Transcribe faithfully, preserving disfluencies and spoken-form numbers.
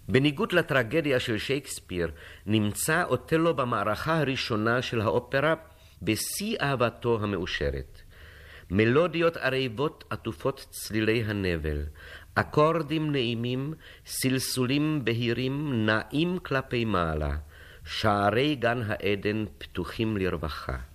בניגוד לטרגדיה של שייקספיר, נמצא אותלו במערכה הראשונה של האופרה בשיא אהבתו המאושרת. מלודיות ערבות עטופות צלילי הנבל, אקורדים נעימים, סלסולים בהירים נעים כלפי מעלה, שערי גן העדן פתוחים לרווחה.